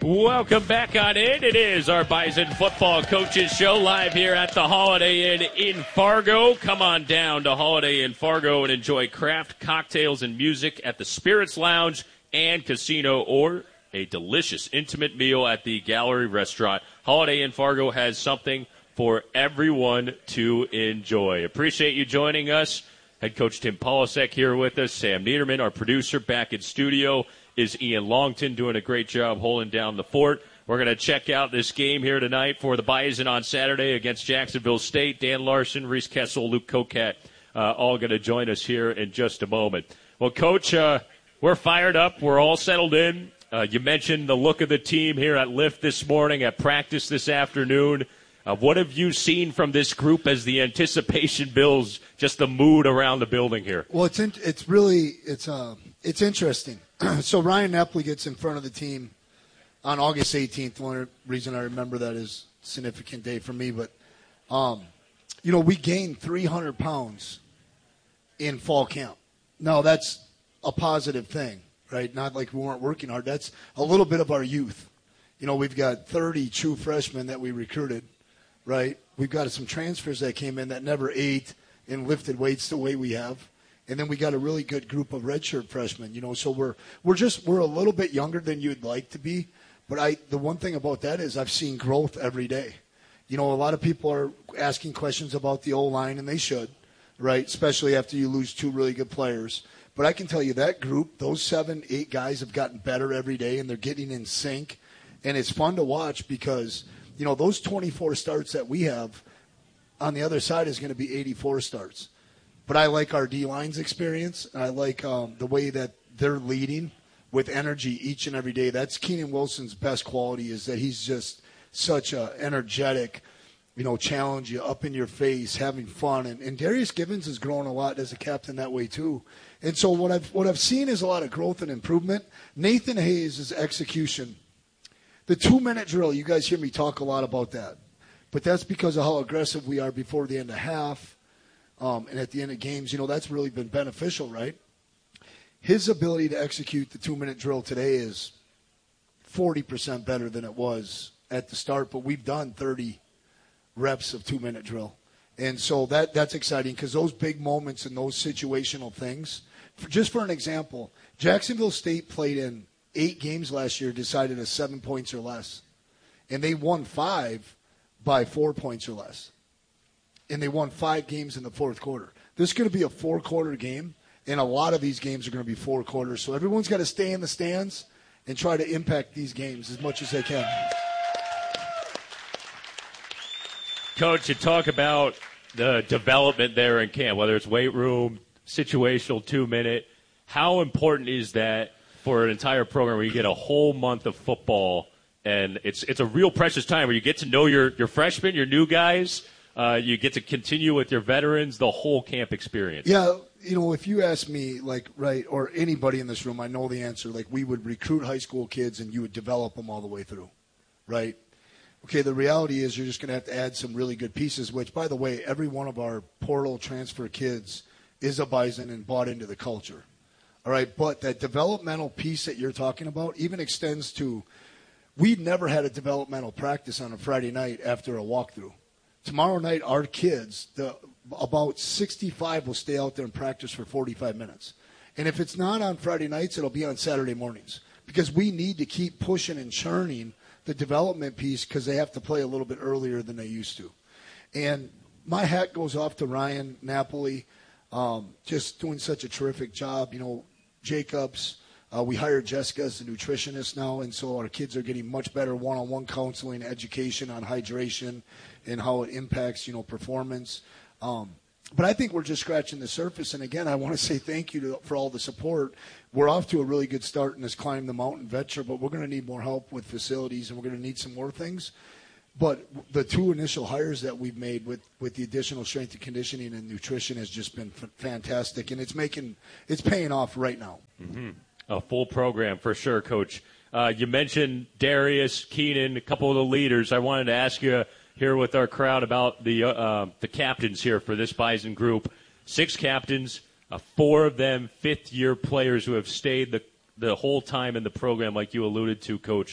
Welcome back on in. It is our Bison Football Coaches Show live here at the Holiday Inn in Fargo. Come on down to Holiday Inn Fargo and enjoy craft cocktails and music at the Spirits Lounge and Casino, or a delicious intimate meal at the Gallery Restaurant. Holiday Inn Fargo has something for everyone to enjoy. Appreciate you joining us. Head coach Tim Polasek here with us. Sam Niederman, our producer, back in studio is Ian Longton, doing a great job holding down the fort. We're going to check out this game here tonight for the Bison on Saturday against Jacksonville State. Dan Larson, Reese Kessel, Luke Kokat, all going to join us here in just a moment. Well, Coach, we're fired up. We're all settled in. You mentioned the look of the team here at Lift this morning, at practice this afternoon. What have you seen from this group as the anticipation builds, just the mood around the building here? Well, it's interesting. So Ryan Napoli gets in front of the team on August 18th. One reason I remember that is a significant day for me. But, we gained 300 pounds in fall camp. Now, that's a positive thing, right? Not like we weren't working hard. That's a little bit of our youth. We've got 30 true freshmen that we recruited, right? We've got some transfers that came in that never ate and lifted weights the way we have. And then we got a really good group of redshirt freshmen, so we're a little bit younger than you'd like to be. But the one thing about that is I've seen growth every day. A lot of people are asking questions about the O-line, and they should, right? Especially after you lose two really good players. But I can tell you that group, those 7-8 guys have gotten better every day, and they're getting in sync. And it's fun to watch because, those 24 starts that we have on the other side is going to be 84 starts. But I like our D-line's experience. I like the way that they're leading with energy each and every day. That's Keenan Wilson's best quality, is that he's just such a energetic, challenge you, up in your face, having fun. And Darius Gibbons has grown a lot as a captain that way too. And so what I've seen is a lot of growth and improvement. Nathan Hayes' execution. The 2-minute drill, you guys hear me talk a lot about that. But that's because of how aggressive we are before the end of half. And at the end of games, that's really been beneficial, right? His ability to execute the 2-minute drill today is 40% better than it was at the start, but we've done 30 reps of 2-minute drill. And so that's exciting because those big moments and those situational things, just for an example, Jacksonville State played in 8 games last year, decided as 7 points or less. And they won 5 by 4 points or less. And they won 5 games in the fourth quarter. This is going to be a 4-quarter game, and a lot of these games are going to be 4 quarters. So everyone's got to stay in the stands and try to impact these games as much as they can. Coach, you talk about the development there in camp, whether it's weight room, situational 2-minute. How important is that for an entire program where you get a whole month of football, and it's a real precious time where you get to know your freshmen, your new guys, you get to continue with your veterans, the whole camp experience. Yeah, if you ask me, or anybody in this room, I know the answer. We would recruit high school kids and you would develop them all the way through, right? Okay, the reality is you're just going to have to add some really good pieces, which, by the way, every one of our portal transfer kids is a Bison and bought into the culture, all right? But that developmental piece that you're talking about even extends to we'd never had a developmental practice on a Friday night after a walkthrough. Tomorrow night, our kids, about 65 will stay out there and practice for 45 minutes. And if it's not on Friday nights, it'll be on Saturday mornings because we need to keep pushing and churning the development piece because they have to play a little bit earlier than they used to. And my hat goes off to Ryan Napoli, just doing such a terrific job. Jacobs, we hired Jessica as a nutritionist now, and so our kids are getting much better one-on-one counseling, education on hydration and how it impacts, performance. But I think we're just scratching the surface. And, again, I want to say thank you for all the support. We're off to a really good start in this Climb the Mountain venture, but we're going to need more help with facilities, and we're going to need some more things. But the 2 initial hires that we've made with the additional strength and conditioning and nutrition has just been fantastic, and it's paying off right now. Mm-hmm. A full program for sure, Coach. You mentioned Darius, Keenan, a couple of the leaders. I wanted to ask you here with our crowd about the captains here for this Bison group. 6 captains, 4 of them fifth-year players who have stayed the whole time in the program, like you alluded to, Coach.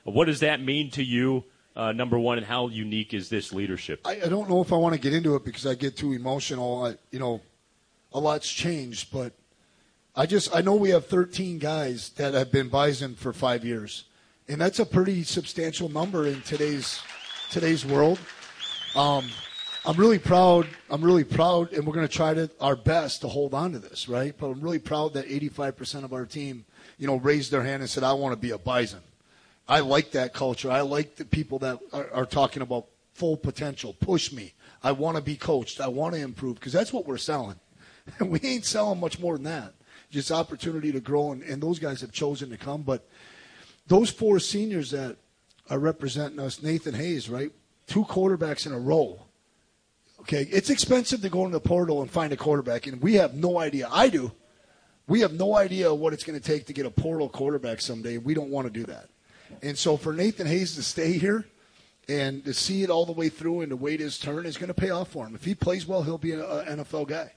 What does that mean to you, number one, and how unique is this leadership? I don't know if I want to get into it because I get too emotional. A lot's changed, but I know we have 13 guys that have been Bison for 5 years, and that's a pretty substantial number in today's world. I'm really proud, and we're going to try our best to hold on to this, right? But I'm really proud that 85% of our team, raised their hand and said, I want to be a Bison. I like that culture. I like the people that are talking about full potential. Push me. I want to be coached. I want to improve because that's what we're selling. We ain't selling much more than that. Just opportunity to grow, and those guys have chosen to come. But those 4 seniors that are representing us, Nathan Hayes, right? 2 quarterbacks in a row. Okay, it's expensive to go into the portal and find a quarterback, and we have no idea. I do. We have no idea what it's going to take to get a portal quarterback someday. We don't want to do that. And so for Nathan Hayes to stay here and to see it all the way through and to wait his turn is going to pay off for him. If he plays well, he'll be an NFL guy.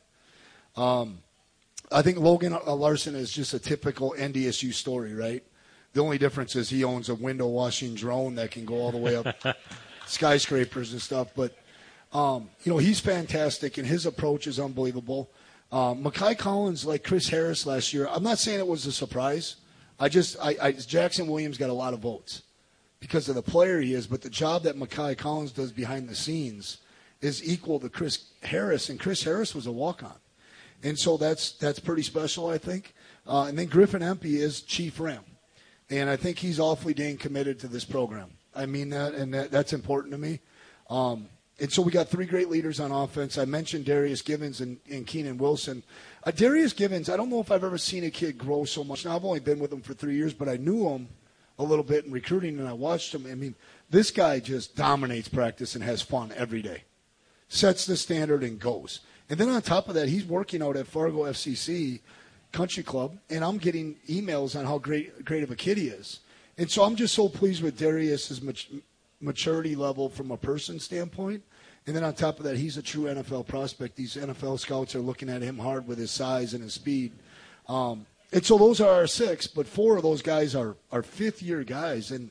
I think Logan Larson is just a typical NDSU story, right? The only difference is he owns a window-washing drone that can go all the way up skyscrapers and stuff. But, he's fantastic, and his approach is unbelievable. Mekhi Collins, like Chris Harris last year, I'm not saying it was a surprise. Jackson Williams got a lot of votes because of the player he is, but the job that Mekhi Collins does behind the scenes is equal to Chris Harris, and Chris Harris was a walk-on. And so that's pretty special, I think. And then Griffin Empey is Chief Ram. And I think he's awfully dang committed to this program. I mean that, and that's important to me. And so we got 3 great leaders on offense. I mentioned Darius Givens and Keenan Wilson. Darius Givens, I don't know if I've ever seen a kid grow so much. Now, I've only been with him for 3 years, but I knew him a little bit in recruiting, and I watched him. I mean, this guy just dominates practice and has fun every day. Sets the standard and goes. And then on top of that, he's working out at Fargo FCC Country Club, and I'm getting emails on how great of a kid he is. And so I'm just so pleased with Darius's maturity level from a person standpoint. And then on top of that, he's a true NFL prospect. These NFL scouts are looking at him hard with his size and his speed. And so those are our 6, but 4 of those guys are 5th-year guys. And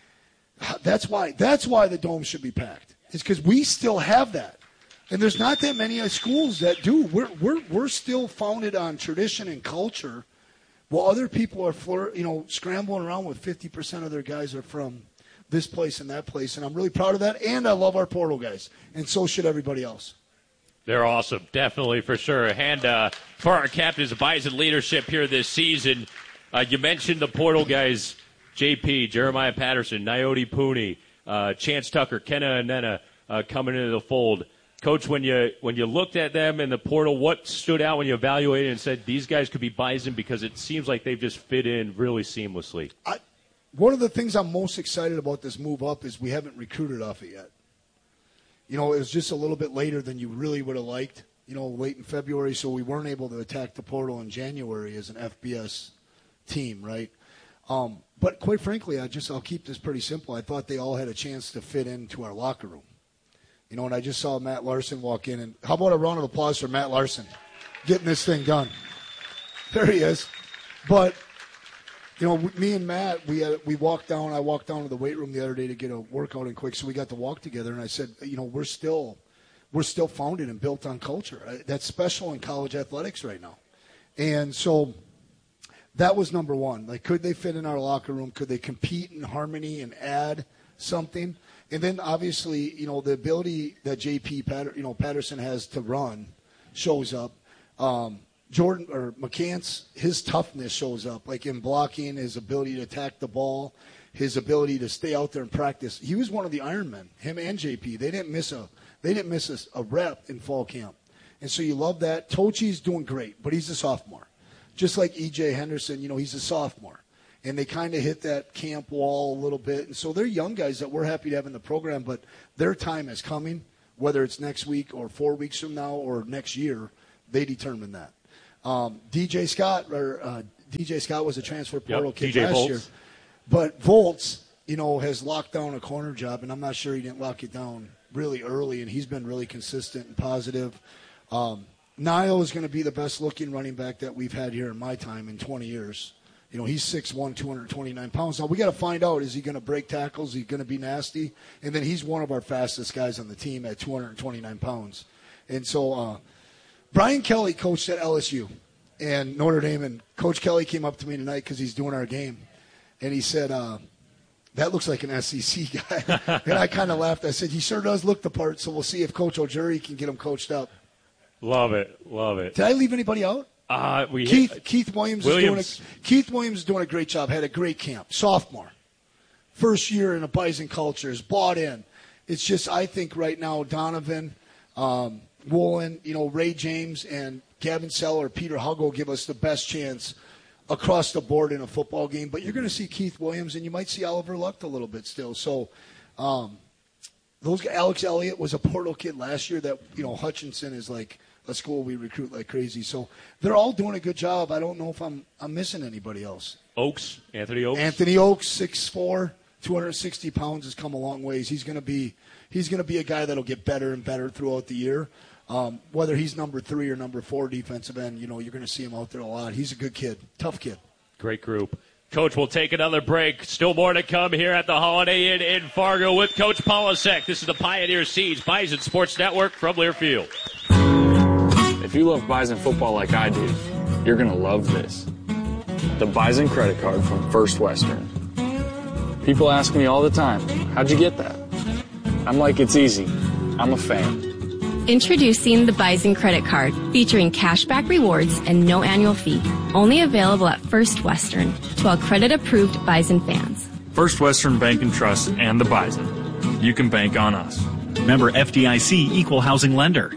that's why the Dome should be packed. It's because we still have that. And there's not that many schools that do. We're still founded on tradition and culture, while other people are scrambling around with 50% of their guys are from this place and that place. And I'm really proud of that. And I love our portal guys, and so should everybody else. They're awesome, definitely, for sure. And for our captains of Bison leadership here this season, you mentioned the portal guys: JP, Jeremiah Patterson, Naoti Pooney, Chance Tucker, Kenna Anena coming into the fold. Coach, when you looked at them in the portal, what stood out when you evaluated and said these guys could be Bison, because it seems like they've just fit in really seamlessly? One of the things I'm most excited about this move up is we haven't recruited off it yet. It was just a little bit later than you really would have liked, late in February, so we weren't able to attack the portal in January as an FBS team, right? But quite frankly, I'll keep this pretty simple. I thought they all had a chance to fit into our locker room. And I just saw Matt Larson walk in. And how about a round of applause for Matt Larson getting this thing done? There he is. But, me and Matt, we walked down. I walked down to the weight room the other day to get a workout in quick, so we got to walk together. And I said, we're still founded and built on culture. That's special in college athletics right now. And so that was number one. Like, could they fit in our locker room? Could they compete in harmony and add something? And then, obviously, the ability that J.P. Patterson has to run shows up. McCants, his toughness shows up, like in blocking, his ability to attack the ball, his ability to stay out there and practice. He was one of the Iron Men, him and J.P. They didn't miss a rep in fall camp. And so you love that. Tochi's doing great, but he's a sophomore. Just like E.J. Henderson, he's a sophomore. And they kind of hit that camp wall a little bit. And so they're young guys that we're happy to have in the program, but their time is coming, whether it's next week or 4 weeks from now or next year, they determine that. DJ Scott was a transfer portal kid last year. But Volts, has locked down a corner job, and I'm not sure he didn't lock it down really early, and he's been really consistent and positive. Niall is going to be the best-looking running back that we've had here in my time in 20 years. He's 6'1", 229 pounds. Now, we got to find out, is he going to break tackles? Is he going to be nasty? And then he's one of our fastest guys on the team at 229 pounds. And so Brian Kelly coached at LSU and Notre Dame, and Coach Kelly came up to me tonight because he's doing our game. And he said, that looks like an SEC guy. And I kind of laughed. I said, he sure does look the part, so we'll see if Coach O'Jury can get him coached up. Love it. Did I leave anybody out? Keith Williams is doing a great job. Had a great camp. Sophomore. First year in a Bison culture. Is bought in. It's just, I think right now, Donovan, Woolen, Ray James, and Gavin Seller, Peter Huggo give us the best chance across the board in a football game. But you're going to see Keith Williams, and you might see Oliver Luck a little bit still. So those guys, Alex Elliott was a portal kid last year that, Hutchinson is like a school we recruit like crazy. So they're all doing a good job. I don't know if I'm missing anybody else. Anthony Oaks, 6'4", 260 pounds, has come a long ways. He's going to be a guy that'll get better and better throughout the year. Whether he's number 3 or number 4 defensive end, you're going to see him out there a lot. He's a good kid, tough kid. Great group. Coach, we'll take another break. Still more to come here at the Holiday Inn in Fargo with Coach Polasek. This is the Pioneer Seeds Bison Sports Network from Learfield. If you love Bison football like I do, you're going to love this. The Bison credit card from First Western. People ask me all the time, how'd you get that? I'm like, it's easy. I'm a fan. Introducing the Bison credit card, featuring cashback rewards and no annual fee. Only available at First Western to all credit-approved Bison fans. First Western Bank and Trust and the Bison. You can bank on us. Member FDIC, Equal Housing Lender.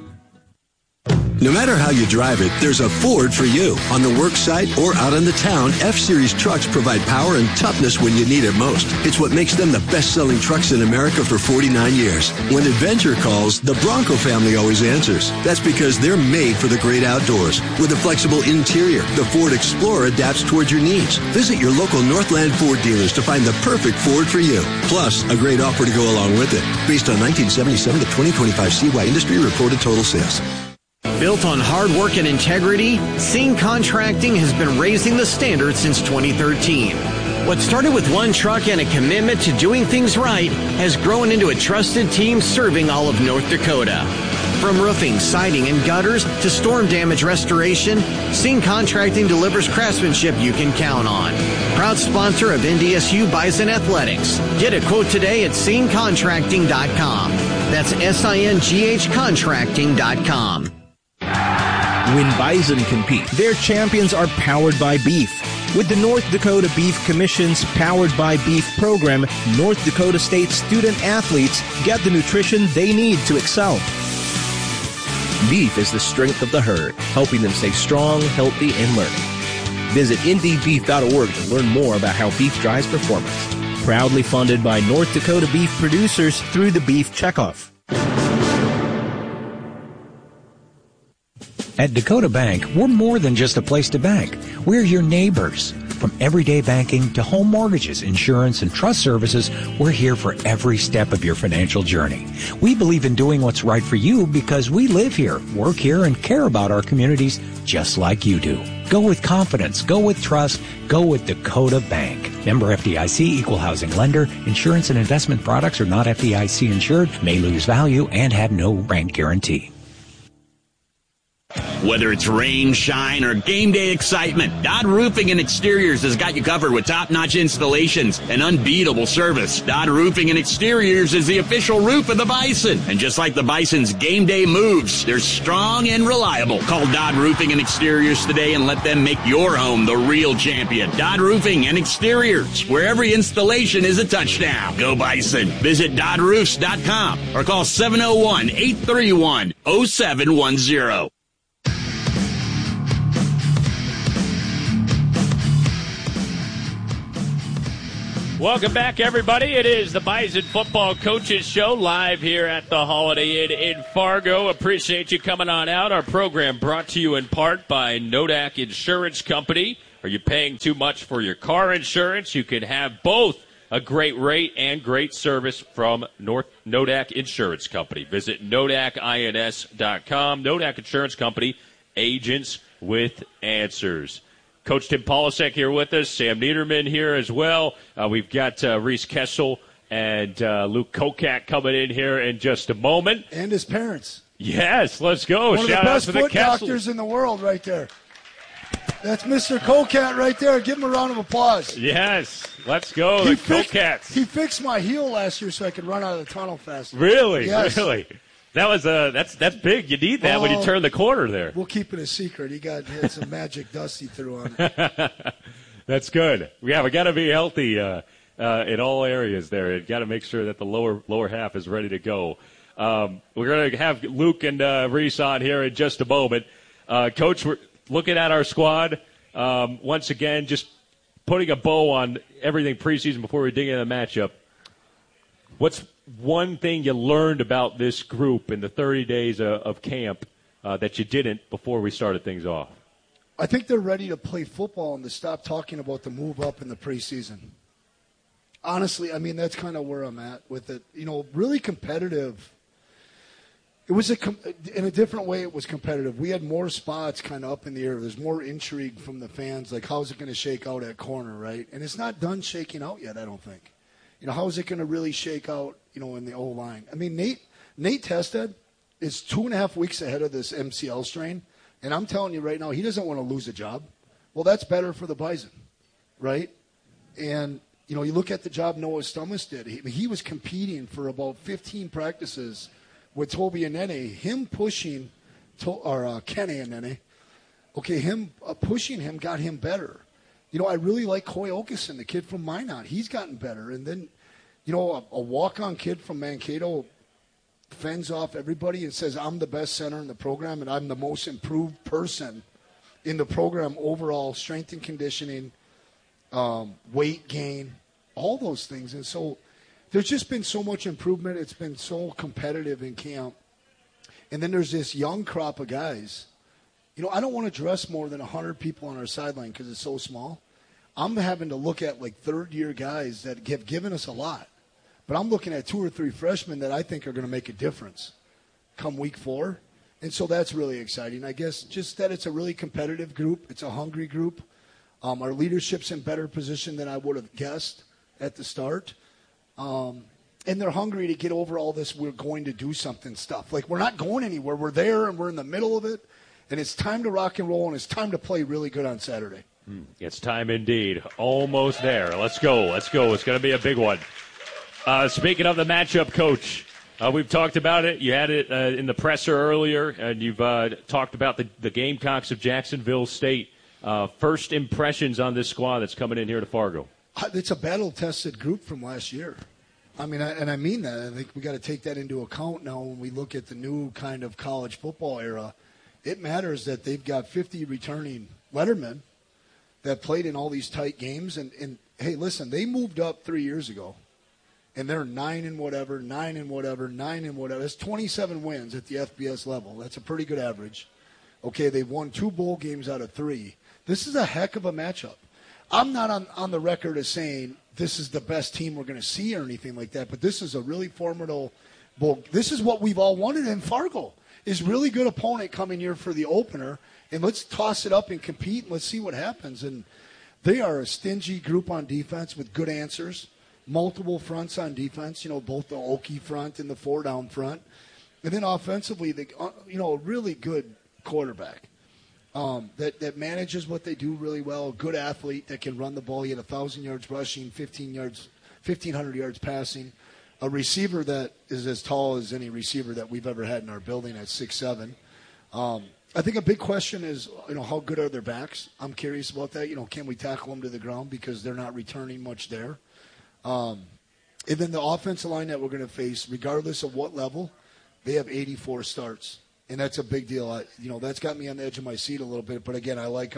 No matter how you drive it, there's a Ford for you. On the work site or out in the town, F-Series trucks provide power and toughness when you need it most. It's what makes them the best-selling trucks in America for 49 years. When adventure calls, the Bronco family always answers. That's because they're made for the great outdoors. With a flexible interior, the Ford Explorer adapts towards your needs. Visit your local Northland Ford dealers to find the perfect Ford for you. Plus, a great offer to go along with it. Based on 1977 to 2025 CY industry reported total sales. Built on hard work and integrity, Scene Contracting has been raising the standard since 2013. What started with one truck and a commitment to doing things right has grown into a trusted team serving all of North Dakota. From roofing, siding, and gutters to storm damage restoration, Scene Contracting delivers craftsmanship you can count on. Proud sponsor of NDSU Bison Athletics. Get a quote today at scenecontracting.com. That's SINGH contracting.com. When Bison compete, their champions are powered by beef. With the North Dakota Beef Commission's Powered by Beef program, North Dakota State student athletes get the nutrition they need to excel. Beef is the strength of the herd, helping them stay strong, healthy, and learning. Visit IndyBeef.org to learn more about how beef drives performance. Proudly funded by North Dakota beef producers through the Beef Checkoff. At Dakota Bank, we're more than just a place to bank. We're your neighbors. From everyday banking to home mortgages, insurance, and trust services, we're here for every step of your financial journey. We believe in doing what's right for you because we live here, work here, and care about our communities just like you do. Go with confidence. Go with trust. Go with Dakota Bank. Member FDIC, Equal Housing Lender. Insurance and investment products are not FDIC insured, may lose value, and have no bank guarantee. Whether it's rain, shine, or game day excitement, Dodd Roofing and Exteriors has got you covered with top-notch installations and unbeatable service. Dodd Roofing and Exteriors is the official roof of the Bison. And just like the Bison's game day moves, they're strong and reliable. Call Dodd Roofing and Exteriors today and let them make your home the real champion. Dodd Roofing and Exteriors, where every installation is a touchdown. Go Bison. Visit DoddRoofs.com or call 701-831-0710. Welcome back, everybody. It is the Bison Football Coaches Show live here at the Holiday Inn in Fargo. Appreciate you coming on out. Our program brought to you in part by Nodak Insurance Company. Are you paying too much for your car insurance? You can have both a great rate and great service from Nodak Insurance Company. Visit NodakINS.com. Nodak Insurance Company, agents with answers. Coach Tim Polasek here with us, Sam Niederman here as well. We've got Reese Kessel and Luke Kokat coming in here in just a moment. And his parents. Yes, let's go. One Shout of the best out to the foot Kessels. doctors in the world right there. That's Mr. Kokat right there. Give him a round of applause. Yes, let's go. The Kokats. He fixed my heel last year so I could run out of the tunnel faster. Really? Yes. Really? That was that's big. You need that when you turn the corner there. We'll keep it a secret. He had some magic dust he threw on it. That's good. Yeah, we got to be healthy in all areas there. Got to make sure that the lower half is ready to go. We're going to have Luke and Reese on here in just a moment. Coach, we're looking at our squad once again, just putting a bow on everything preseason before we dig into the matchup. What's one thing you learned about this group in the 30 days of camp that you didn't before we started things off? I think they're ready to play football and to stop talking about the move up in the preseason. Honestly, I mean, that's kind of where I'm at with it. You know, really competitive. It was in a different way. It was competitive. We had more spots kind of up in the air. There's more intrigue from the fans. Like, how's it going to shake out at corner, right? And it's not done shaking out yet, I don't think. You know, how is it going to really shake out, you know, in the O-line? I mean, Nate Tested is 2.5 weeks ahead of this MCL strain. And I'm telling you right now, he doesn't want to lose a job. Well, that's better for the Bison, right? And, you know, you look at the job Noah Stummis did. He was competing for about 15 practices with Toby and Nene. Him pushing, Kenny and Nene, him pushing him got him better. You know, I really like Coy Okeson, the kid from Minot. He's gotten better. And then, you know, a walk-on kid from Mankato fends off everybody and says, I'm the best center in the program and I'm the most improved person in the program overall, strength and conditioning, weight gain, all those things. And so there's just been so much improvement. It's been so competitive in camp. And then there's this young crop of guys. You know, I don't want to dress more than 100 people on our sideline because it's so small. I'm having to look at, like, third-year guys that have given us a lot. But I'm looking at 2 or 3 freshmen that I think are going to make a difference come week 4. And so that's really exciting. I guess just that it's a really competitive group. It's a hungry group. Our leadership's in better position than I would have guessed at the start. And they're hungry to get over all this we're going to do something stuff. Like, we're not going anywhere. We're there, and we're in the middle of it. And it's time to rock and roll, and it's time to play really good on Saturday. It's time indeed. Almost there. Let's go. Let's go. It's going to be a big one. Speaking of the matchup, Coach, we've talked about it. You had it in the presser earlier, and you've talked about the Gamecocks of Jacksonville State. First impressions on this squad that's coming in here to Fargo. It's a battle-tested group from last year. I mean, I mean that. I think we got to take that into account now when we look at the new kind of college football era. It matters that they've got 50 returning lettermen that played in all these tight games. And hey, listen, they moved up 3 years ago, and they're 9 and whatever. That's 27 wins at the FBS level. That's a pretty good average. Okay, they've won 2 bowl games out of 3. This is a heck of a matchup. I'm not on the record as saying this is the best team we're going to see or anything like that, but this is a really formidable bowl. This is what we've all wanted in Fargo, is really good opponent coming here for the opener, and let's toss it up and compete, and let's see what happens. And they are a stingy group on defense with good answers, multiple fronts on defense, you know, both the Okie front and the 4-down front. And then offensively, a really good quarterback that manages what they do really well, a good athlete that can run the ball. He had 1,000 yards rushing, 1,500 yards passing. A receiver that is as tall as any receiver that we've ever had in our building at 6'7". I think a big question is, you know, how good are their backs? I'm curious about that. You know, can we tackle them to the ground because they're not returning much there? And then the offensive line that we're going to face, regardless of what level, they have 84 starts, and that's a big deal. That's got me on the edge of my seat a little bit. But again, I like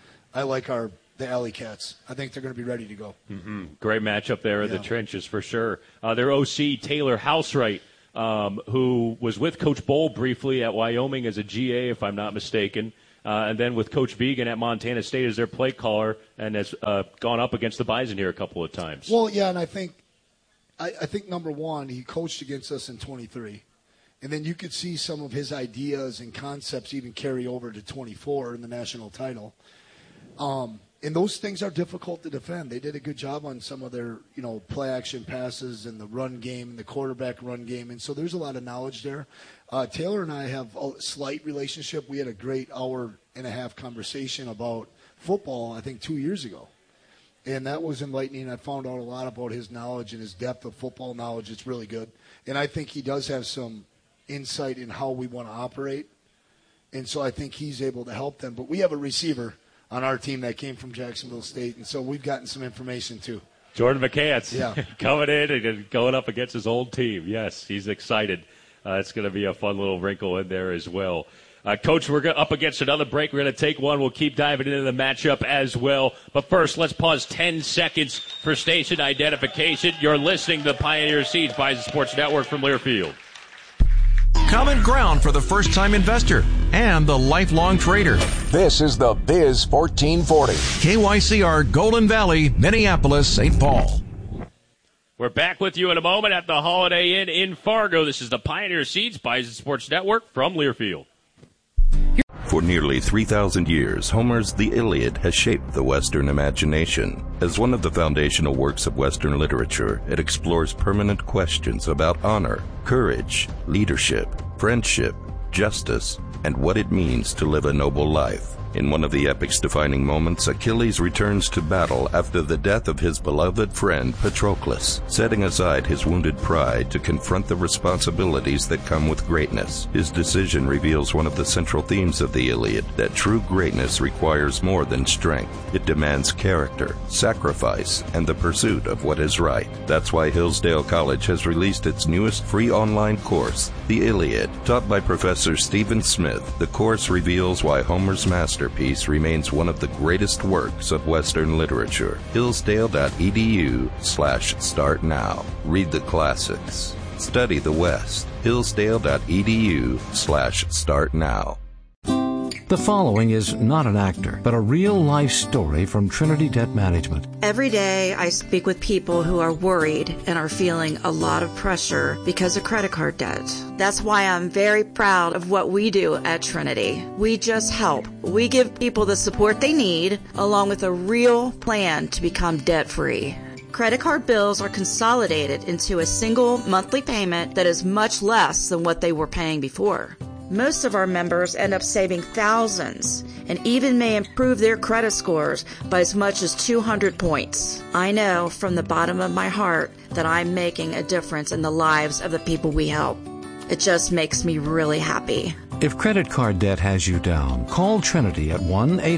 the Alley Cats. I think they're going to be ready to go. Mm-hmm. Great matchup there in the trenches for sure. Their OC, Taylor Housewright, who was with Coach Bowl briefly at Wyoming as a GA, if I'm not mistaken, and then with Coach Vegan at Montana State as their play caller, and has gone up against the Bison here a couple of times. Well, yeah, and I think number one, he coached against us in 23. And then you could see some of his ideas and concepts even carry over to 24 in the national title. And those things are difficult to defend. They did a good job on some of their, play action passes and the run game and the quarterback run game. And so there's a lot of knowledge there. Taylor and I have a slight relationship. We had a great hour-and-a-half conversation about football, I think, 2 years ago. And that was enlightening. I found out a lot about his knowledge and his depth of football knowledge. It's really good. And I think he does have some insight in how we want to operate. And so I think he's able to help them. But we have a receiver on our team that came from Jacksonville State, and so we've gotten some information too. Jordan McCants yeah. coming in and going up against his old team. Yes, he's excited. It's going to be a fun little wrinkle in there as well. Coach, we're up against another break. We're going to take one. We'll keep diving into the matchup as well. But first, let's pause 10 seconds for station identification. You're listening to the Pioneer Seeds Bison Sports Network from Learfield. Common ground for the first-time investor and the lifelong trader. This is the Biz 1440. KYCR, Golden Valley, Minneapolis, St. Paul. We're back with you in a moment at the Holiday Inn in Fargo. This is the Pioneer Seeds Bison Sports Network from Learfield. For nearly 3,000 years, Homer's The Iliad has shaped the Western imagination. As one of the foundational works of Western literature, it explores permanent questions about honor, courage, leadership, friendship, justice, and what it means to live a noble life. In one of the epic's defining moments, Achilles returns to battle after the death of his beloved friend Patroclus, setting aside his wounded pride to confront the responsibilities that come with greatness. His decision reveals one of the central themes of the Iliad, that true greatness requires more than strength. It demands character, sacrifice, and the pursuit of what is right. That's why Hillsdale College has released its newest free online course, The Iliad. Taught by Professor Stephen Smith, the course reveals why Homer's masterpiece remains one of the greatest works of Western literature. Hillsdale.edu/start now. Read the classics. Study the West. Hillsdale.edu/start now. The following is not an actor, but a real-life story from Trinity Debt Management. Every day I speak with people who are worried and are feeling a lot of pressure because of credit card debt. That's why I'm very proud of what we do at Trinity. We just help. We give people the support they need, along with a real plan to become debt-free. Credit card bills are consolidated into a single monthly payment that is much less than what they were paying before. Most of our members end up saving thousands and even may improve their credit scores by as much as 200 points. I know from the bottom of my heart that I'm making a difference in the lives of the people we help. It just makes me really happy. If credit card debt has you down, call Trinity at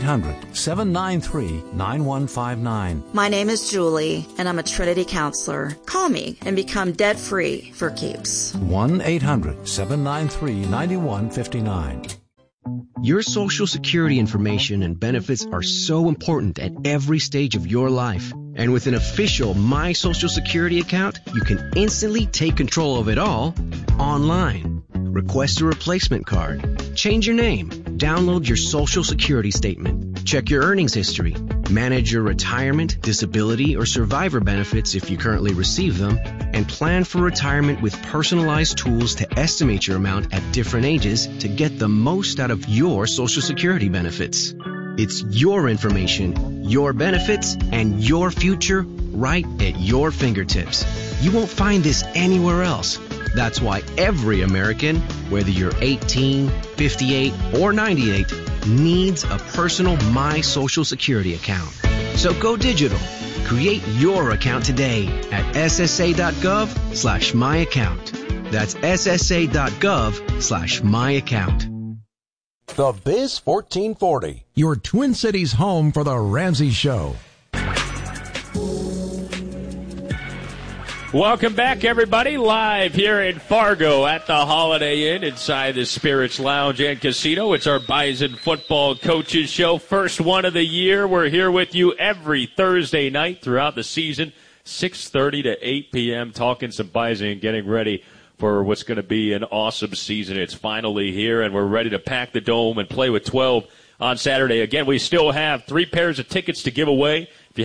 1-800-793-9159. My name is Julie, and I'm a Trinity counselor. Call me and become debt-free for keeps. 1-800-793-9159. Your Social Security information and benefits are so important at every stage of your life. And with an official My Social Security account, you can instantly take control of it all online. Request a replacement card, change your name, download your Social Security statement, check your earnings history, manage your retirement, disability, or survivor benefits if you currently receive them, and plan for retirement with personalized tools to estimate your amount at different ages to get the most out of your Social Security benefits. It's your information, your benefits, and your future right at your fingertips. You won't find this anywhere else. That's why every American, whether you're 18, 58, or 98, needs a personal My Social Security account. So go digital. Create your account today at ssa.gov/myaccount. That's ssa.gov/myaccount. The Biz 1440. Your Twin Cities home for the Ramsey Show. Welcome back, everybody, live here in Fargo at the Holiday Inn inside the Spirits Lounge and Casino. It's our Bison Football Coaches Show, first one of the year. We're here with you every Thursday night throughout the season, 6:30 to 8 p.m., talking some Bison and getting ready for what's going to be an awesome season. It's finally here, and we're ready to pack the dome and play with 12 on Saturday. Again, we still have 3 pairs of tickets to give away